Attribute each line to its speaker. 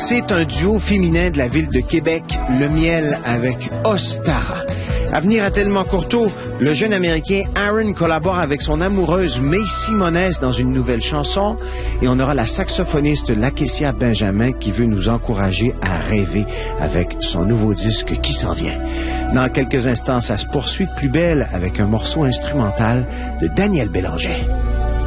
Speaker 1: C'est un duo féminin de la ville de Québec, Le Miel avec Ostara. À venir à Tellement Courteau, le jeune Américain Aaron collabore avec son amoureuse May Simones dans une nouvelle chanson et on aura la saxophoniste Lakecia Benjamin qui veut nous encourager à rêver avec son nouveau disque qui s'en vient. Dans quelques instants, ça se poursuit de plus belle avec un morceau instrumental de Daniel Bélanger.